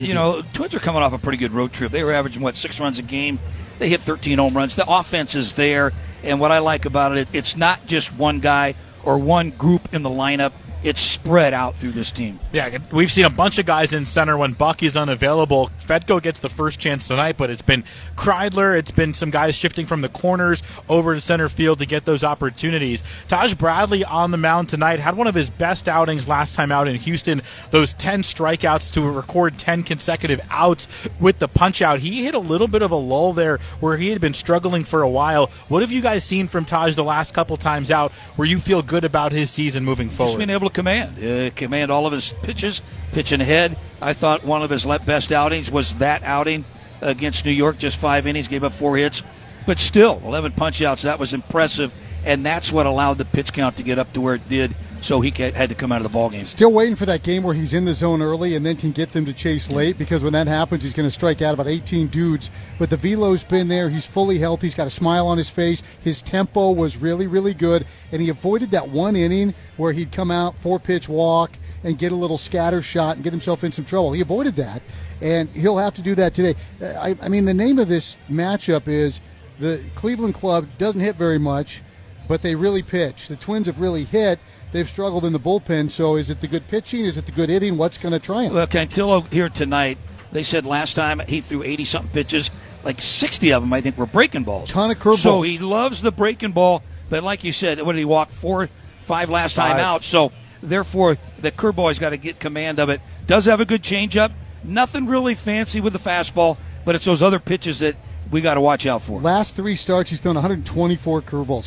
You know, Twins are coming off a pretty good road trip. They were averaging, 6 runs a game. They hit 13 home runs. The offense is there, and what I like about it, it's not just one guy or one group in the lineup. It's spread out through this team. Yeah, we've seen a bunch of guys in center when Buck is unavailable. Fedko gets the first chance tonight, but it's been Kreidler. It's been some guys shifting from the corners over to center field to get those opportunities. Taj Bradley on the mound tonight had one of his best outings last time out in Houston. Those 10 strikeouts to record 10 consecutive outs with the punch-out. He hit a little bit of a lull there where he had been struggling for a while. What have you guys seen from Taj the last couple times out where you feel good about his season moving forward? Just being able to command all of his pitches, pitching ahead. I thought one of his best outings was that outing against New York, just 5 innings, gave up 4 hits, but still 11 punch outs. That was impressive, and that's what allowed the pitch count to get up to where it did, so he had to come out of the ballgame. Still waiting for that game where he's in the zone early and then can get them to chase late, because when that happens, he's going to strike out about 18 dudes. But the velo's been there. He's fully healthy. He's got a smile on his face. His tempo was really, really good, and he avoided that one inning where he'd come out, 4-pitch walk, and get a little scatter shot and get himself in some trouble. He avoided that, and he'll have to do that today. I mean, the name of this matchup is the Cleveland club doesn't hit very much, but they really pitch. The Twins have really hit. They've struggled in the bullpen, so is it the good pitching? Is it the good hitting? What's going to triumph? Well, Cantillo here tonight, they said last time he threw 80-something pitches, like 60 of them, I think, were breaking balls. Ton of curveballs. So he loves the breaking ball, but like you said, what did he walk, 4, 5 last time out? So therefore, the curveball has got to get command of it. Does have a good changeup. Nothing really fancy with the fastball, but it's those other pitches that we got to watch out for. Last 3 starts, he's thrown 124 curveballs,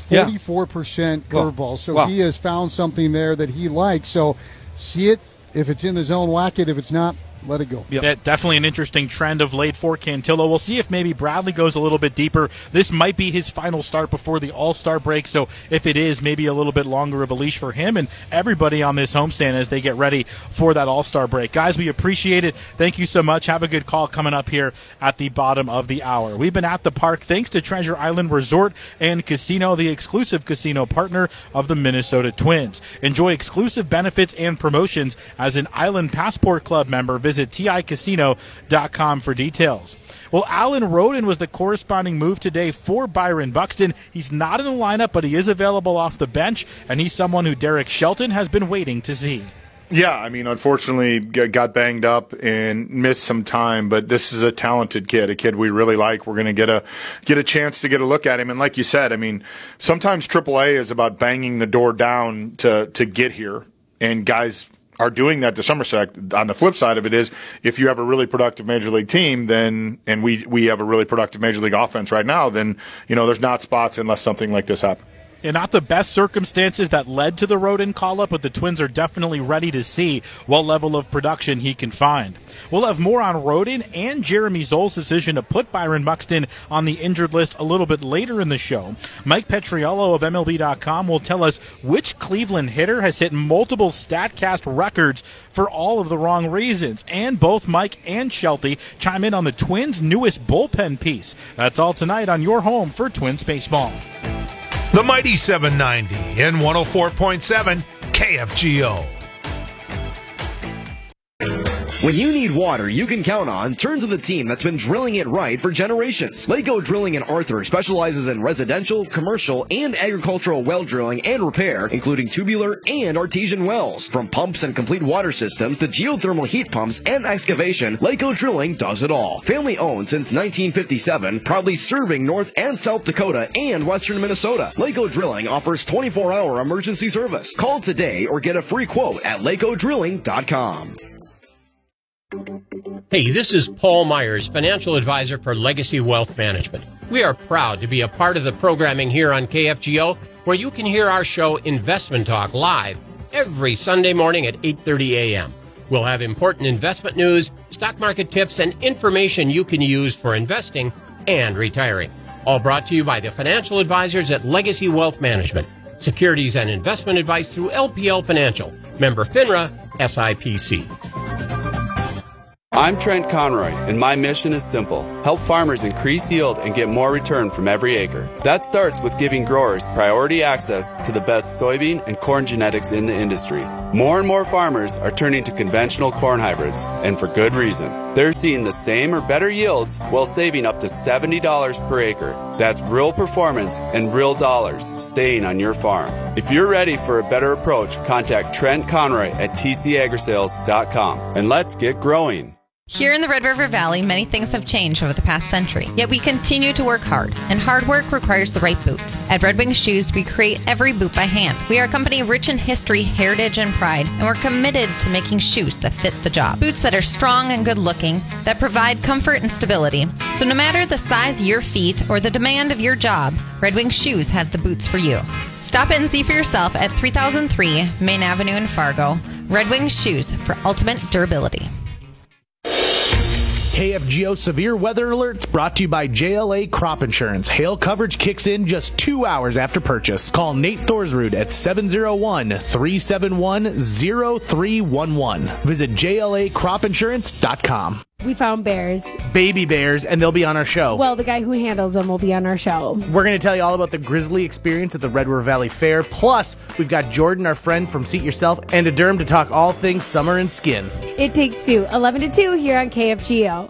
44% curveballs. So he has found something there that he likes. So see it. If it's in the zone, whack it. If it's not, let it go. Yep. Definitely an interesting trend of late for Cantillo. We'll see if maybe Bradley goes a little bit deeper. This might be his final start before the All-Star break, so if it is, maybe a little bit longer of a leash for him and everybody on this homestand as they get ready for that All-Star break. Guys, we appreciate it. Thank you so much. Have a good call coming up here at the bottom of the hour. We've been at the park thanks to Treasure Island Resort and Casino, the exclusive casino partner of the Minnesota Twins. Enjoy exclusive benefits and promotions as an Island Passport Club member. Visit TICasino.com for details. Well, Alan Roden was the corresponding move today for Byron Buxton. He's not in the lineup, but he is available off the bench, and he's someone who Derek Shelton has been waiting to see. Yeah, I mean, unfortunately got banged up and missed some time, but this is a talented kid, a kid we really like. We're going to get a chance to get a look at him. And like you said, I mean, sometimes AAA is about banging the door down to get here, and guys are doing that to Somerset. On the flip side of it is, if you have a really productive Major League team, then, and we have a really productive Major League offense right now, then, you know, there's not spots unless something like this happens. And not the best circumstances that led to the Roden call-up, but the Twins are definitely ready to see what level of production he can find. We'll have more on Roden and Jeremy Zoll's decision to put Byron Buxton on the injured list a little bit later in the show. Mike Petriello of MLB.com will tell us which Cleveland hitter has hit multiple StatCast records for all of the wrong reasons. And both Mike and Shelty chime in on the Twins' newest bullpen piece. That's all tonight on your home for Twins baseball. The Mighty 790 and 104.7 KFGO. When you need water you can count on, turn to the team that's been drilling it right for generations. Lako Drilling in Arthur specializes in residential, commercial, and agricultural well drilling and repair, including tubular and artesian wells. From pumps and complete water systems to geothermal heat pumps and excavation, Lako Drilling does it all. Family owned since 1957, proudly serving North and South Dakota and Western Minnesota. Lako Drilling offers 24-hour emergency service. Call today or get a free quote at lakodrilling.com. Hey, this is Paul Myers, financial advisor for Legacy Wealth Management. We are proud to be a part of the programming here on KFGO, where you can hear our show Investment Talk live every Sunday morning at 8:30 a.m. We'll have important investment news, stock market tips, and information you can use for investing and retiring. All brought to you by the financial advisors at Legacy Wealth Management. Securities and investment advice through LPL Financial. Member FINRA, SIPC. I'm Trent Conroy, and my mission is simple. Help farmers increase yield and get more return from every acre. That starts with giving growers priority access to the best soybean and corn genetics in the industry. More and more farmers are turning to conventional corn hybrids, and for good reason. They're seeing the same or better yields while saving up to $70 per acre. That's real performance and real dollars staying on your farm. If you're ready for a better approach, contact Trent Conroy at tcagrisales.com, and let's get growing. Here in the Red River Valley, many things have changed over the past century, yet we continue to work hard, and hard work requires the right boots. At Red Wing Shoes, we create every boot by hand. We are a company rich in history, heritage, and pride, and we're committed to making shoes that fit the job. Boots that are strong and good-looking, that provide comfort and stability. So no matter the size of your feet or the demand of your job, Red Wing Shoes have the boots for you. Stop in and see for yourself at 3003 Main Avenue in Fargo. Red Wing Shoes for ultimate durability. KFGO Severe Weather Alerts brought to you by JLA Crop Insurance. Hail coverage kicks in just 2 hours after purchase. Call Nate Thorsrud at 701-371-0311. Visit JLACropInsurance.com. We found bears. Baby bears, and they'll be on our show. Well, the guy who handles them will be on our show. We're going to tell you all about the grizzly experience at the Red River Valley Fair. Plus, we've got Jordan, our friend from Seat Yourself, and a Durham to talk all things summer and skin. It Takes Two, 11 to 2 here on KFGO.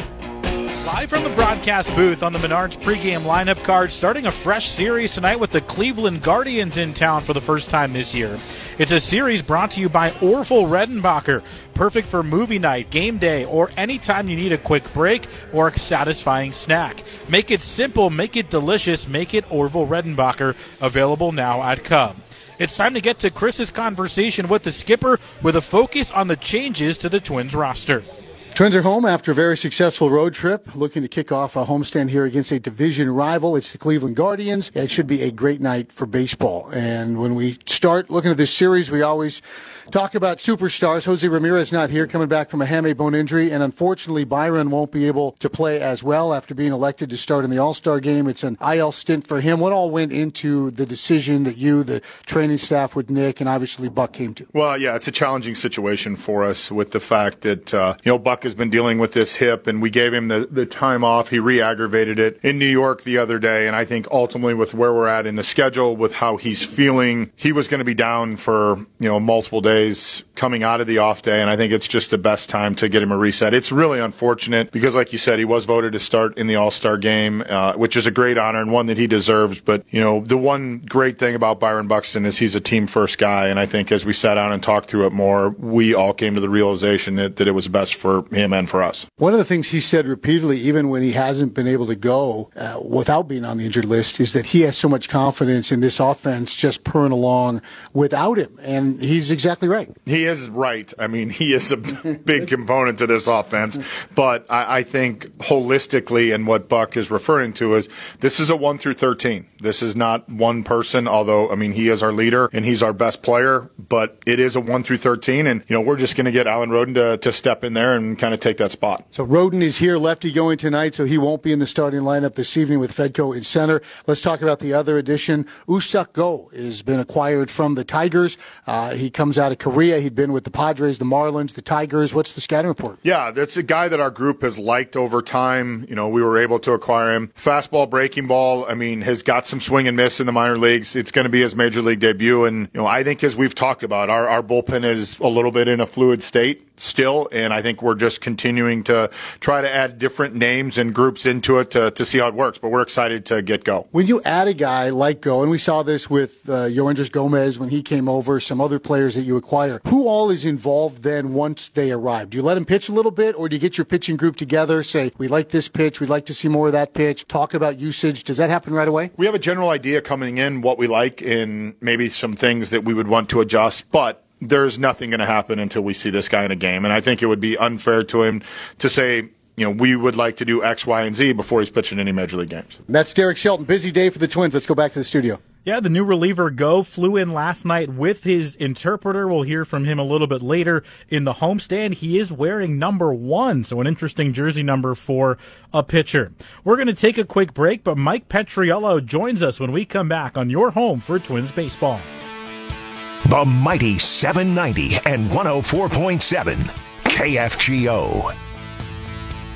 Live from the broadcast booth on the Menards pregame lineup card, starting a fresh series tonight with the Cleveland Guardians in town for the first time this year. It's a series brought to you by Orville Redenbacher, perfect for movie night, game day, or anytime you need a quick break or a satisfying snack. Make it simple, make it delicious, make it Orville Redenbacher, available now at Cub. It's time to get to Chris's conversation with the skipper with a focus on the changes to the Twins roster. Twins are home after a very successful road trip, looking to kick off a homestand here against a division rival. It's the Cleveland Guardians. It should be a great night for baseball. And when we start looking at this series, we always talk about superstars. Jose Ramirez not here, coming back from a hamate bone injury, and unfortunately Byron won't be able to play as well after being elected to start in the All-Star game. It's an IL stint for him. What all went into the decision that you, the training staff with Nick, and obviously Buck came to? Well, yeah, it's a challenging situation for us with the fact that Buck has been dealing with this hip, and we gave him the time off. He re-aggravated it in New York the other day, and I think ultimately with where we're at in the schedule, with how he's feeling, he was going to be down for multiple days coming out of the off day, and I think it's just the best time to get him a reset. It's really unfortunate because, like you said, he was voted to start in the All-Star game, which is a great honor and one that he deserves. But, the one great thing about Byron Buxton is he's a team-first guy, and I think as we sat down and talked through it more, we all came to the realization that it was best for him and for us. One of the things he said repeatedly, even when he hasn't been able to go without being on the injured list, is that he has so much confidence in this offense just purring along without him, and he's exactly right. He is right. I mean, he is a big component to this offense. But I think holistically, and what Buck is referring to is this is a 1 through 13. This is not one person, although, he is our leader and he's our best player. But it is a 1 through 13. And, we're just going to get Alan Roden to step in there and kind of take that spot. So Roden is here, lefty going tonight, so he won't be in the starting lineup this evening with Fedko in center. Let's talk about the other addition. Woo-Suk Go has been acquired from the Tigers. He comes out of Korea. He'd been with the Padres, the Marlins, the Tigers. What's the scouting report? Yeah, that's a guy that our group has liked over time. We were able to acquire him. Fastball, breaking ball, has got some swing and miss in the minor leagues. It's going to be his major league debut. And, I think as we've talked about, our bullpen is a little bit in a fluid state still, and I think we're just continuing to try to add different names and groups into it to see how it works, but we're excited to get Go. When you add a guy like Go, and we saw this with Yoendris Gomez when he came over, some other players that you acquire, who all is involved then once they arrive? Do you let them pitch a little bit, or do you get your pitching group together, say, we like this pitch, we'd like to see more of that pitch, talk about usage? Does that happen right away? We have a general idea coming in, what we like, and maybe some things that we would want to adjust, but there's nothing going to happen until we see this guy in a game. And I think it would be unfair to him to say, we would like to do X, Y, and Z before he's pitching any major league games. That's Derek Shelton. Busy day for the Twins. Let's go back to the studio. Yeah, the new reliever Go flew in last night with his interpreter. We'll hear from him a little bit later in the homestand. He is wearing number 1, so an interesting jersey number for a pitcher. We're going to take a quick break, but Mike Petriello joins us when we come back on your home for Twins baseball. The mighty 790 and 104.7 KFGO.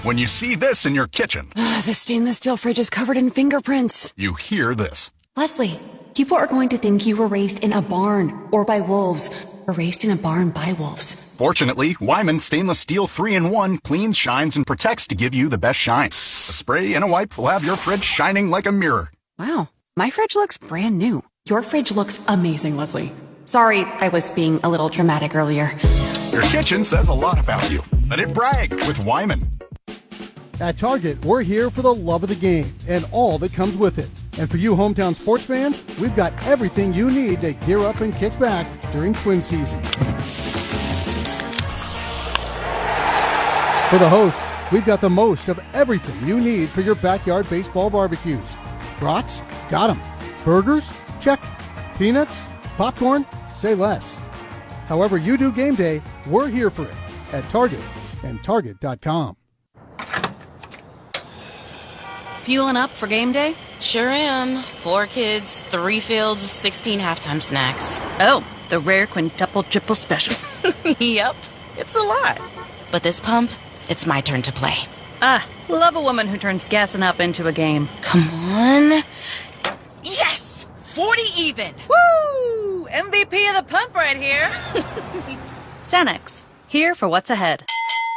when you see this in your kitchen. The stainless steel fridge is covered in fingerprints. You hear this. Leslie, people are going to think you were raised in a barn or by wolves, or raised in a barn by wolves. Fortunately, Wyman Stainless Steel 3-in-1 cleans, shines, and protects to give you the best shine. A spray and a wipe will have your fridge shining like a mirror. Wow, my fridge looks brand new. Your fridge looks amazing, Leslie. Sorry, I was being a little dramatic earlier. Your kitchen says a lot about you. Let it brag with Wyman. At Target, we're here for the love of the game and all that comes with it. And for you hometown sports fans, we've got everything you need to gear up and kick back during Twin season. For the hosts, we've got the most of everything you need for your backyard baseball barbecues. Brats? Got 'em. Burgers? Check. Peanuts? Popcorn? Say less. However you do game day, we're here for it at Target and Target.com. Fueling up for game day? Sure am. 4 kids, 3 fields, 16 halftime snacks. Oh, the rare quintuple triple special. Yep, it's a lot. But this pump, it's my turn to play. Love a woman who turns gassing up into a game. Come on. Yes! 40 even. Woo! MVP of the pump right here. Cenex, here for what's ahead.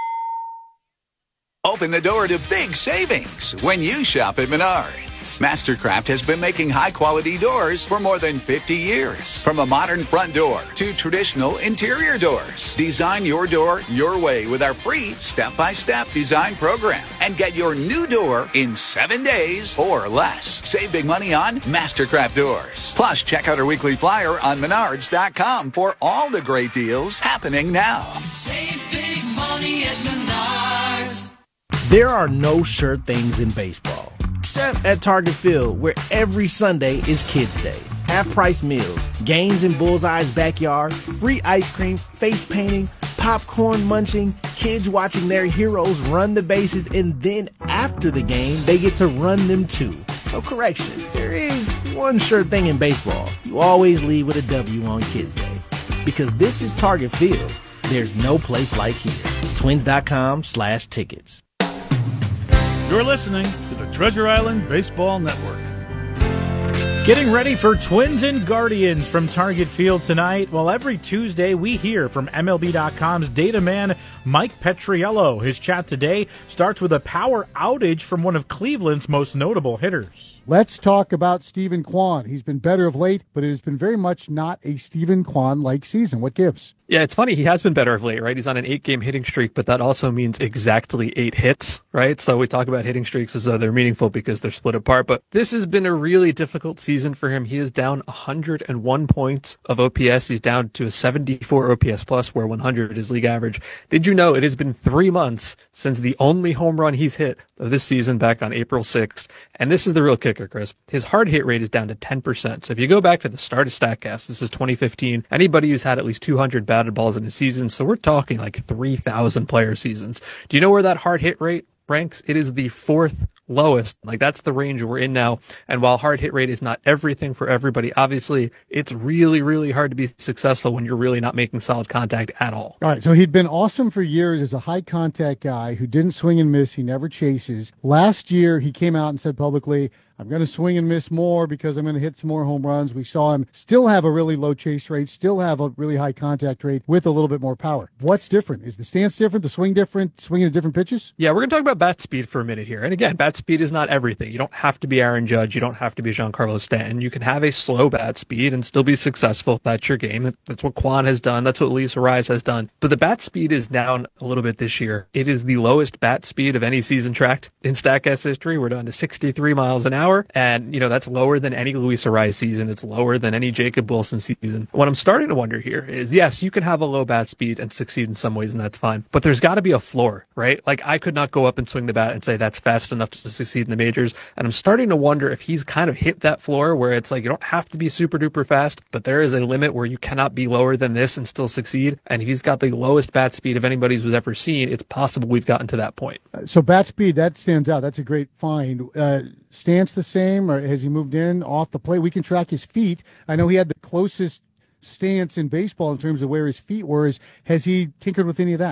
Open the door to big savings when you shop at Menards. Mastercraft has been making high-quality doors for more than 50 years. From a modern front door to traditional interior doors. Design your door your way with our free step-by-step design program. And get your new door in 7 days or less. Save big money on Mastercraft doors. Plus, check out our weekly flyer on Menards.com for all the great deals happening now. Save big money at Menards. There are no sure things in baseball, except at Target Field, where every Sunday is Kids Day. Half-price meals, games in Bullseye's backyard, free ice cream, face painting, popcorn munching, kids watching their heroes run the bases, and then after the game, they get to run them too. So correction, there is one sure thing in baseball. You always leave with a W on Kids Day. Because this is Target Field. There's no place like here. Twins.com/tickets. You're listening to the Treasure Island Baseball Network. Getting ready for Twins and Guardians from Target Field tonight. Well, every Tuesday we hear from MLB.com's data man Mike Petriello. His chat today starts with a power outage from one of Cleveland's most notable hitters. Let's talk about Stephen Kwan. He's been better of late, but it has been very much not a Stephen Kwan-like season. What gives? Yeah, it's funny. He has been better of late, right? He's on an 8-game hitting streak, but that also means exactly 8 hits, right? So we talk about hitting streaks as though they're meaningful because they're split apart. But this has been a really difficult season for him. He is down 101 points of OPS. He's down to a 74 OPS plus, where 100 is league average. Did you know it has been 3 months since the only home run he's hit of this season back on April 6th? And this is the real kicker, Chris. His hard hit rate is down to 10%. So if you go back to the start of StatCast, this is 2015, anybody who's had at least 200 batted balls in a season, so we're talking like 3,000 player seasons. Do you know where that hard hit rate ranks? It is the 4th lowest. Like, that's the range we're in now. And while hard hit rate is not everything for everybody, obviously it's really, really hard to be successful when you're really not making solid contact at all. All right, so he'd been awesome for years as a high contact guy who didn't swing and miss. He never chases. Last year he came out and said publicly, I'm going to swing and miss more because I'm going to hit some more home runs. We saw him still have a really low chase rate, still have a really high contact rate with a little bit more power. What's different? Is the stance different, the swing different, swinging at different pitches? Yeah, we're going to talk about bat speed for a minute here. And again, bat speed is not everything. You don't have to be Aaron Judge. You don't have to be Giancarlo Stanton. You can have a slow bat speed and still be successful. That's your game. That's what Kwan has done. That's what Luis Arraez has done. But the bat speed is down a little bit this year. It is the lowest bat speed of any season tracked in StatCast history. We're down to 63 miles an hour. And, you know, that's lower than any Luis Arraez season. It's lower than any Jacob Wilson season. What I'm starting to wonder here is, yes, you can have a low bat speed and succeed in some ways, and that's fine. But there's got to be a floor, right? Like, I could not go up and swing the bat and say that's fast enough to succeed in the majors. And I'm starting to wonder if he's kind of hit that floor where it's like, you don't have to be super duper fast, but there is a limit where you cannot be lower than this and still succeed. And if he's got the lowest bat speed of anybody's who's ever seen, it's possible we've gotten to that point. So bat speed, that stands out. That's a great find. Stance the same, or has he moved in off the plate? We can track his feet. I know he had the closest stance in baseball in terms of where his feet were. Has he tinkered with any of that?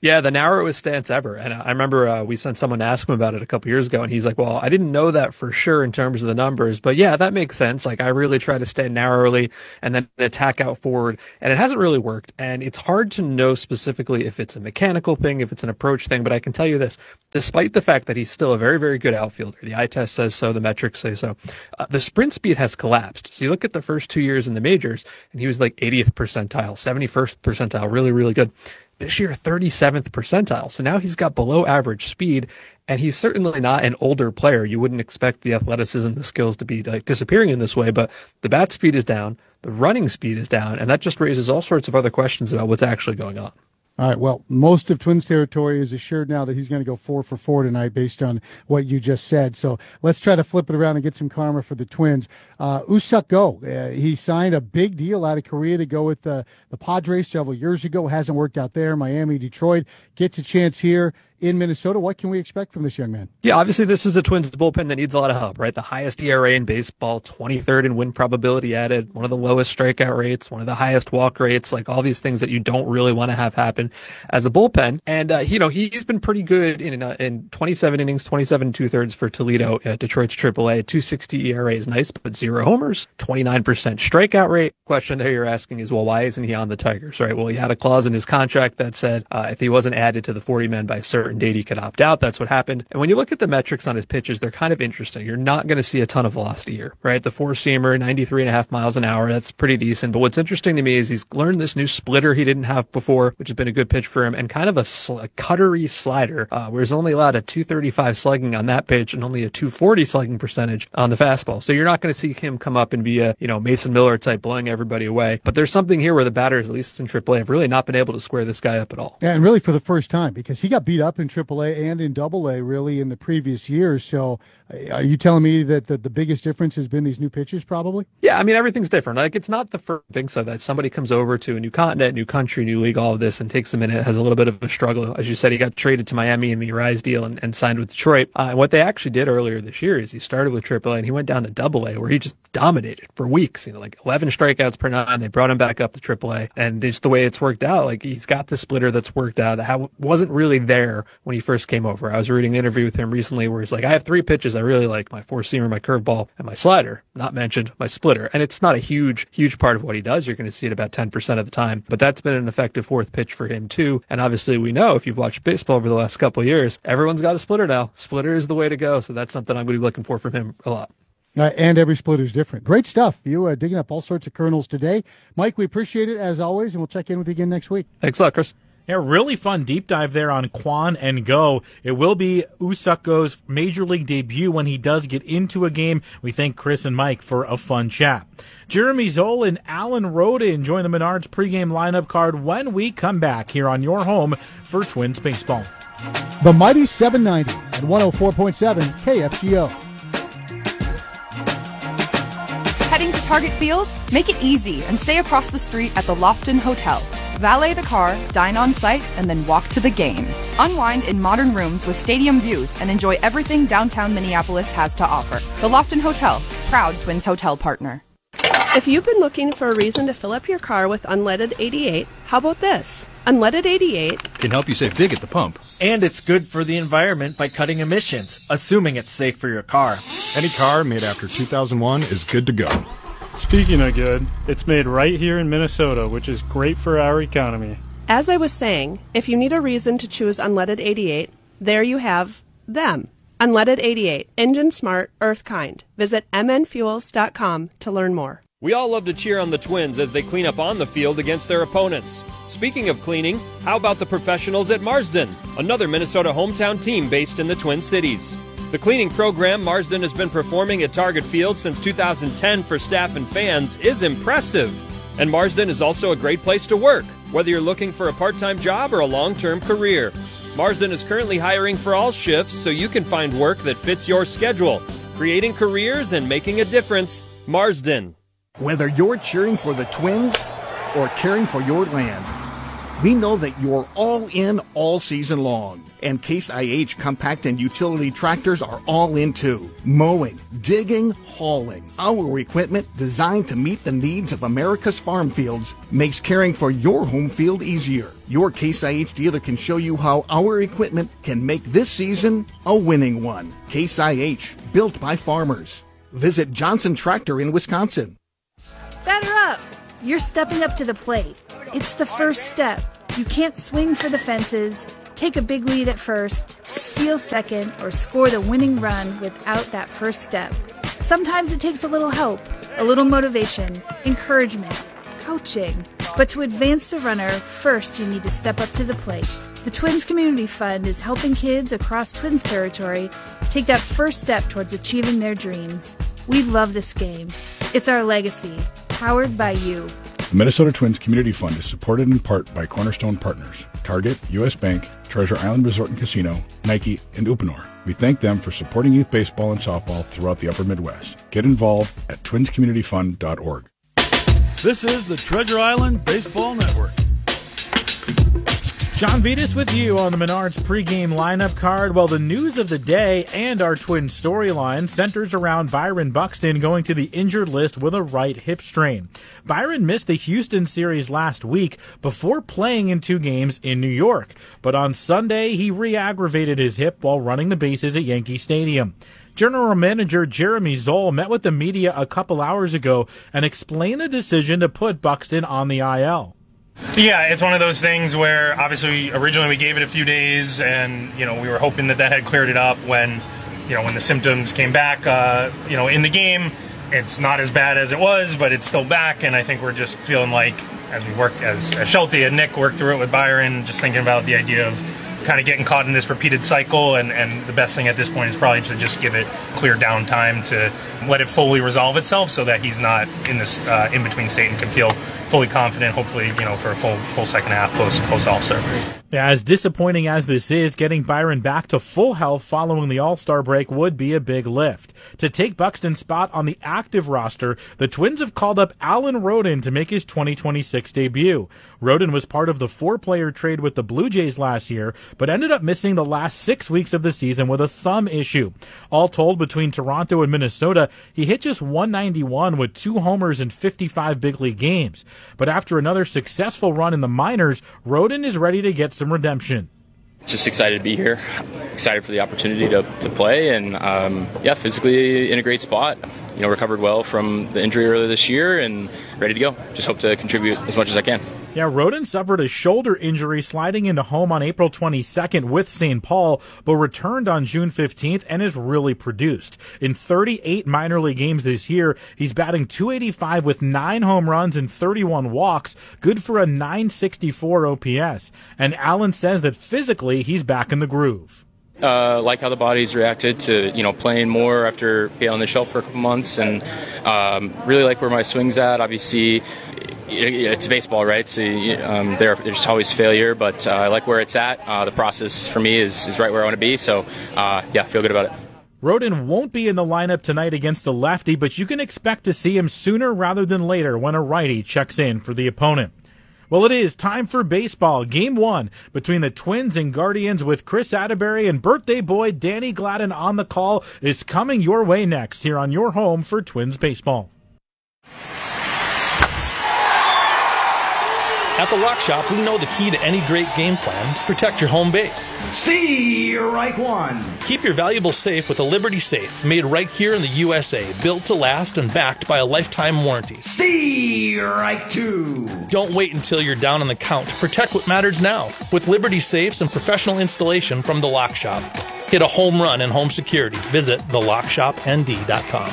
Yeah, the narrowest stance ever. And I remember we sent someone to ask him about it a couple years ago, and he's like, well, I didn't know that for sure in terms of the numbers, but yeah, that makes sense. Like, I really try to stay narrowly and then attack out forward, and it hasn't really worked. And it's hard to know specifically if it's a mechanical thing, if it's an approach thing, but I can tell you this, despite the fact that he's still a very, very good outfielder, the eye test says so, the metrics say so, the sprint speed has collapsed. So you look at the first 2 years in the majors, and he was like 80th percentile, 71st percentile, really, really good. This year, 37th percentile. So now he's got below average speed, and he's certainly not an older player. You wouldn't expect the athleticism, the skills to be like disappearing in this way, but the bat speed is down, the running speed is down, and that just raises all sorts of other questions about what's actually going on. All right, well, most of Twins territory is assured now that he's going to go 4 for 4 tonight based on what you just said. So let's try to flip it around and get some karma for the Twins. Woo-Suk Go, he signed a big deal out of Korea to go with the Padres several years ago. Hasn't worked out there. Miami, Detroit, gets a chance here in Minnesota. What can we expect from this young man? Yeah, obviously this is a Twins bullpen that needs a lot of help, right? The highest ERA in baseball, 23rd in win probability added, one of the lowest strikeout rates, one of the highest walk rates, like all these things that you don't really want to have happen as a bullpen. And, he's been pretty good in 27 innings, 27 2/3 for Toledo, Detroit's AAA, 2.60 ERA is nice, but 0 homers, 29% strikeout rate. Question there you're asking is, well, why isn't he on the Tigers, right? Well, he had a clause in his contract that said if he wasn't added to the 40 men by a certain date, he could opt out. That's what happened. And when you look at the metrics on his pitches, they're kind of interesting. You're not going to see a ton of velocity here, right? The four-seamer, 93.5 miles an hour, that's pretty decent. But what's interesting to me is he's learned this new splitter he didn't have before, which has been a good pitch for him, and kind of a cuttery slider, where he's only allowed a 235 slugging on that pitch and only a 240 slugging percentage on the fastball. So you're not going to see him come up and be a, Mason Miller type blowing everybody away. But there's something here where the batters, at least in AAA, have really not been able to square this guy up at all. Yeah, and really for the first time, because he got beat up in AAA and in AA really in the previous years. So are you telling me that the biggest difference has been these new pitches probably? Yeah, I mean, everything's different. Like, it's not the first thing so that somebody comes over to a new continent, new country, new league, all of this, and takes a minute, has a little bit of a struggle. As you said, he got traded to Miami in the Rise deal and signed with Detroit. And what they actually did earlier this year is he started with AAA and he went down to AA, where he just dominated for weeks, like 11 strikeouts per nine. They brought him back up to AAA, and just the way it's worked out, like, he's got the splitter that's worked out that wasn't really there when he first came over. I was reading an interview with him recently where he's like, I have 3 pitches I really like: my four-seamer, my curveball, and my slider, not mentioned my splitter. And it's not a huge part of what he does. You're going to see it about 10% of the time, but that's been an effective fourth pitch for him too. And obviously we know, if you've watched baseball over the last couple of years, everyone's got a splitter now. Splitter is the way to go. So that's something I'm going to be looking for from him a lot. And every splitter is different. Great stuff. You digging up all sorts of kernels today. Mike, we appreciate it as always, and we'll check in with you again next week. Thanks a lot, Chris. Yeah, really fun deep dive there on Kwon and Go. It will be Woo-Suk Go's major league debut when he does get into a game. We thank Chris and Mike for a fun chat. Jeremy Zoll and Alan Rodin join the Menards pregame lineup card when we come back here on your home for Twins baseball. The Mighty 790 and 104.7 KFGO. Heading to Target Field? Make it easy and stay across the street at the Lofton Hotel. Valet the car, dine on site, and then walk to the game. Unwind in modern rooms with stadium views and enjoy everything downtown Minneapolis has to offer. The Lofton Hotel, proud Twins hotel partner. If you've been looking for a reason to fill up your car with Unleaded 88, how about this? Unleaded 88 can help you save big at the pump. And it's good for the environment by cutting emissions, assuming it's safe for your car. Any car made after 2001 is good to go. Speaking of good, it's made right here in Minnesota, which is great for our economy. As I was saying, if you need a reason to choose Unleaded 88, there you have them. Unleaded 88, engine smart, earth kind. Visit mnfuels.com to learn more. We all love to cheer on the Twins as they clean up on the field against their opponents. Speaking of cleaning, how about the professionals at Marsden, another Minnesota hometown team based in the Twin Cities? The cleaning program Marsden has been performing at Target Field since 2010 for staff and fans is impressive. And Marsden is also a great place to work, whether you're looking for a part-time job or a long-term career. Marsden is currently hiring for all shifts so you can find work that fits your schedule. Creating careers and making a difference. Marsden. Whether you're cheering for the Twins or caring for your land, We know that you're all in all season long. And Case IH compact and utility tractors are all in too. Mowing, digging, hauling. Our equipment, designed to meet the needs of America's farm fields, makes caring for your home field easier. Your Case IH dealer can show you how our equipment can make this season a winning one. Case IH, built by farmers. Visit Johnson Tractor in Wisconsin. Batter up! You're stepping up to the plate. It's the first step. You can't swing for the fences, take a big lead at first, steal second, or score the winning run without that first step. Sometimes it takes a little help, a little motivation, encouragement, coaching. But to advance the runner, first you need to step up to the plate. The Twins Community Fund is helping kids across Twins territory take that first step towards achieving their dreams. We love this game. It's our legacy, powered by you. The Minnesota Twins Community Fund is supported in part by Cornerstone Partners, Target, U.S. Bank, Treasure Island Resort and Casino, Nike, and Uponor. We thank them for supporting youth baseball and softball throughout the upper Midwest. Get involved at twinscommunityfund.org. This is the Treasure Island Baseball Network. John Vitas with you on the Menards pregame lineup card. Well, the news of the day and our twin storyline centers around Byron Buxton going to the injured list with a right hip strain. Byron missed the Houston series last week before playing in 2 games in New York. But on Sunday, he re-aggravated his hip while running the bases at Yankee Stadium. General Manager Jeremy Zoll met with the media a couple hours ago and explained the decision to put Buxton on the IL. Yeah, it's one of those things where obviously originally we gave it a few days and, we were hoping that had cleared it up when the symptoms came back, in the game. It's not as bad as it was, but it's still back. And I think we're just feeling like as we work, as Schulte and Nick worked through it with Byron, just thinking about the idea of kind of getting caught in this repeated cycle. And the best thing at this point is probably to just give it clear downtime to let it fully resolve itself so that he's not in this in-between state and can feel fully confident, hopefully, for a full second half post All-Star break. Yeah, as disappointing as this is, getting Byron back to full health following the All-Star break would be a big lift. To take Buxton's spot on the active roster, the Twins have called up Alan Rodin to make his 2026 debut. Rodin was part of the 4-player trade with the Blue Jays last year, but ended up missing the last 6 weeks of the season with a thumb issue. All told, between Toronto and Minnesota, he hit just .191 with 2 homers in 55 big league games. But after another successful run in the minors, Rodin is ready to get some redemption. Just excited to be here, excited for the opportunity to play, and physically in a great spot. Recovered well from the injury earlier this year and ready to go. Just hope to contribute as much as I can. Yeah, Rodin suffered a shoulder injury sliding into home on April 22nd with St. Paul, but returned on June 15th and has really produced. In 38 minor league games this year, he's batting .285 with 9 home runs and 31 walks, good for a .964 OPS. And Allen says that physically he's back in the groove. Like how the body's reacted to, playing more after being on the shelf for a couple months, and really like where my swing's at. Obviously, it's baseball, right? So there's always failure, but I like where it's at. The process for me is right where I want to be. So, feel good about it. Rodin won't be in the lineup tonight against a lefty, but you can expect to see him sooner rather than later when a righty checks in for the opponent. Well, it is time for baseball. Game 1 between the Twins and Guardians with Chris Atterbury and birthday boy Danny Gladden on the call is coming your way next here on your home for Twins baseball. At the Lock Shop, we know the key to any great game plan: protect your home base. Strike one. Keep your valuables safe with a Liberty Safe, made right here in the USA, built to last and backed by a lifetime warranty. Strike two. Don't wait until you're down on the count. Protect what matters now with Liberty Safes and professional installation from the Lock Shop. Hit a home run in home security. Visit thelockshopnd.com.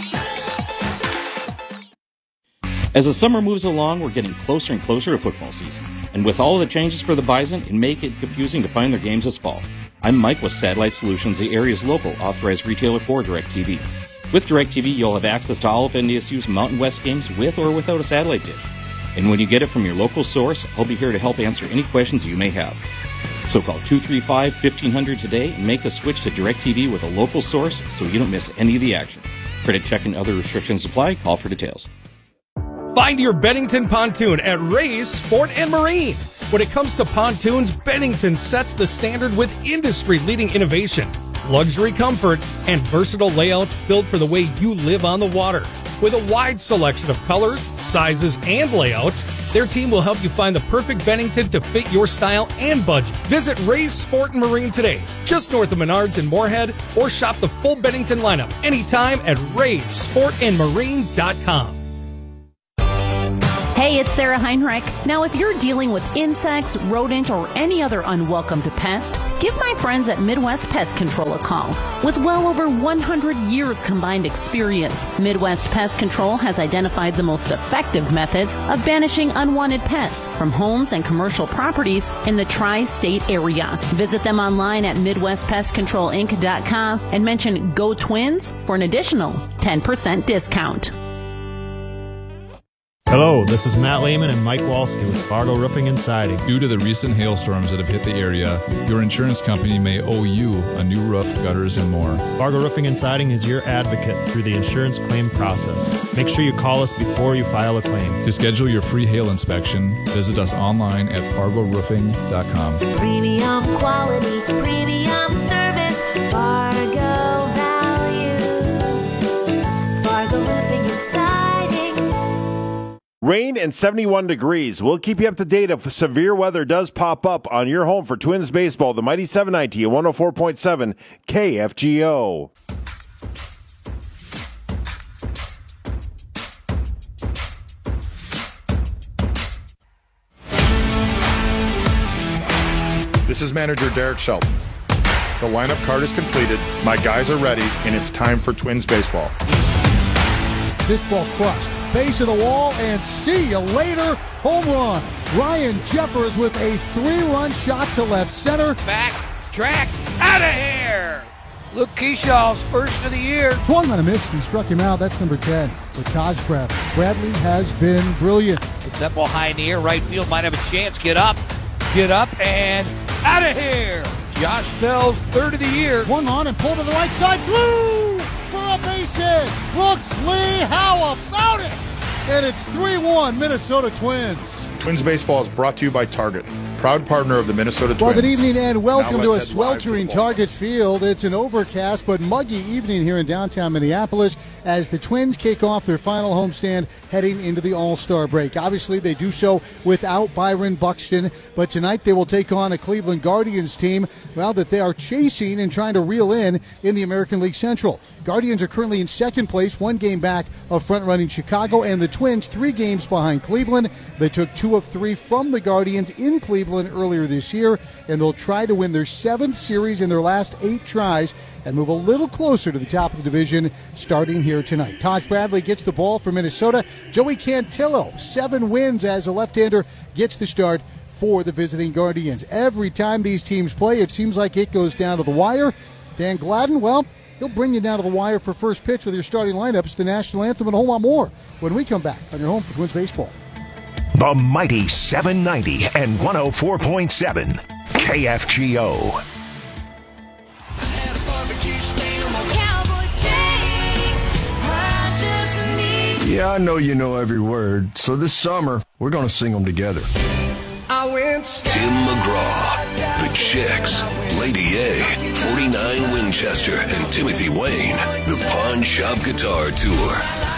As the summer moves along, we're getting closer and closer to football season. And with all the changes for the Bison, it may get confusing to find their games this fall. I'm Mike with Satellite Solutions, the area's local authorized retailer for DirecTV. With DirecTV, you'll have access to all of NDSU's Mountain West games with or without a satellite dish. And when you get it from your local source, I'll be here to help answer any questions you may have. So call 235-1500 today and make the switch to DirecTV with a local source so you don't miss any of the action. Credit check and other restrictions apply. Call for details. Find your Bennington pontoon at Ray's Sport and Marine. When it comes to pontoons, Bennington sets the standard with industry-leading innovation, luxury comfort, and versatile layouts built for the way you live on the water. With a wide selection of colors, sizes, and layouts, their team will help you find the perfect Bennington to fit your style and budget. Visit Ray's Sport and Marine today, just north of Menards in Moorhead, or shop the full Bennington lineup anytime at raysportandmarine.com. Hey, it's Sarah Heinrich. Now, if you're dealing with insects, rodent, or any other unwelcomed pest, give my friends at Midwest Pest Control a call. With well over 100 years combined experience, Midwest Pest Control has identified the most effective methods of banishing unwanted pests from homes and commercial properties in the tri-state area. Visit them online at MidwestPestControlInc.com and mention Go Twins for an additional 10% discount. Hello, this is Matt Lehman and Mike Walski with Fargo Roofing and Siding. Due to the recent hailstorms that have hit the area, your insurance company may owe you a new roof, gutters, and more. Fargo Roofing and Siding is your advocate through the insurance claim process. Make sure you call us before you file a claim. To schedule your free hail inspection, visit us online at fargoroofing.com. Premium quality, premium service, Fargo values, Fargo Roofing and Siding. Rain and 71 degrees. We'll keep you up to date if severe weather does pop up on your home for Twins baseball. The Mighty 790 and 104.7 KFGO. This is manager Derek Shelton. The lineup card is completed, my guys are ready, and it's time for Twins baseball. This ball crushed. Base of the wall, and see you later. Home run. Ryan Jeffers with a 3-run shot to left center. Back, track, out of here. Luke Keeshaw's first of the year. Swung on a miss and struck him out. That's number 10 for Taj Bradley. Bradley has been brilliant. It's that ball high in the air. Right field might have a chance. Get up, and out of here. Josh Bell's third of the year. One on and pulled to the right side. Blue for a base hit. Brooks Lee, how about it? And it's 3-1 Minnesota Twins. Twins baseball is brought to you by Target, proud partner of the Minnesota Twins. Well, good evening and welcome to a sweltering Target Field. It's an overcast but muggy evening here in downtown Minneapolis as the Twins kick off their final homestand heading into the All-Star break. Obviously, they do so without Byron Buxton, but tonight they will take on a Cleveland Guardians team, well, that they are chasing and trying to reel in the American League Central. Guardians are currently in second place, 1 game back of front-running Chicago, and the Twins 3 games behind Cleveland. They took 2 of 3 from the Guardians in Cleveland earlier this year, and they'll try to win their 7th series in their last 8 tries and move a little closer to the top of the division starting here tonight. Taj Bradley gets the ball for Minnesota. Joey Cantillo, 7 wins as a left-hander, gets the start for the visiting Guardians. Every time these teams play, it seems like it goes down to the wire. Dan Gladden, well, he'll bring you down to the wire for first pitch with your starting lineups, the national anthem, and a whole lot more when we come back on your home for Twins baseball. The Mighty 790 and 104.7 KFGO. Yeah, I know you know every word, so this summer, we're going to sing them together. Tim McGraw, The Chicks, Lady A, 49 Winchester, and Timothy Wayne, the Pawn Shop Guitar Tour.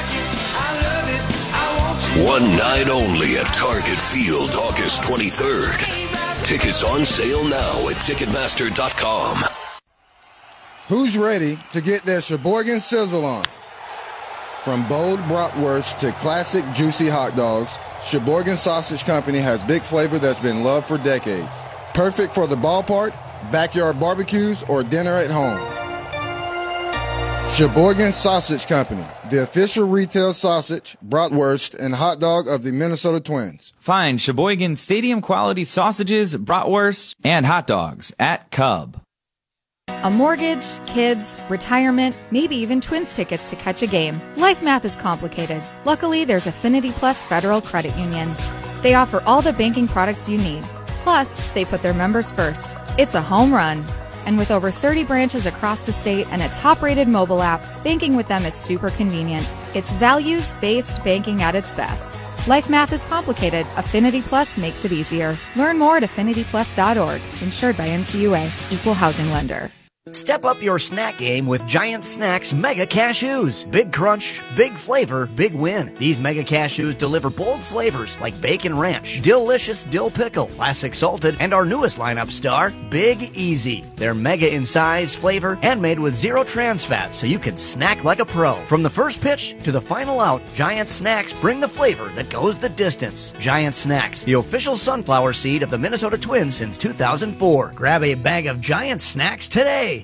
One night only at Target Field, August 23rd. Tickets on sale now at Ticketmaster.com. Who's ready to get their Sheboygan Sizzle on? From bold bratwurst to classic juicy hot dogs, Sheboygan Sausage Company has big flavor that's been loved for decades. Perfect for the ballpark, backyard barbecues, or dinner at home. Sheboygan Sausage Company, the official retail sausage, bratwurst, and hot dog of the Minnesota Twins. Find Sheboygan Stadium quality sausages, bratwurst, and hot dogs at Cub. A mortgage, kids, retirement, maybe even Twins tickets to catch a game. Life math is complicated. Luckily, there's Affinity Plus Federal Credit Union. They offer all the banking products you need. Plus, they put their members first. It's a home run. And with over 30 branches across the state and a top-rated mobile app, banking with them is super convenient. It's values-based banking at its best. Life math is complicated. Affinity Plus makes it easier. Learn more at affinityplus.org. Insured by NCUA. Equal housing lender. Step up your snack game with Giant Snacks Mega Cashews. Big crunch, big flavor, big win. These Mega Cashews deliver bold flavors like bacon ranch, delicious dill pickle, classic salted, and our newest lineup star, Big Easy. They're mega in size, flavor, and made with zero trans fat, so you can snack like a pro. From the first pitch to the final out, Giant Snacks bring the flavor that goes the distance. Giant Snacks, the official sunflower seed of the Minnesota Twins since 2004. Grab a bag of Giant Snacks today.